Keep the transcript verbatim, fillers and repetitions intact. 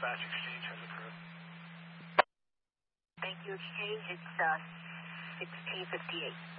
Dispatch Exchange has approved. Thank you, Exchange. It's uh, sixteen fifty-eight.